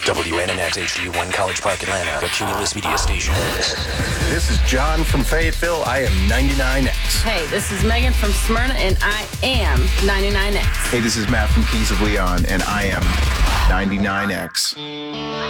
WNNX HD1 College Park, Atlanta, a Cumulus Media station. This is John from Fayetteville. I am 99X. Hey, this is Megan from Smyrna, and I am 99X. Hey, this is Matt from Kings of Leon, and I am 99X.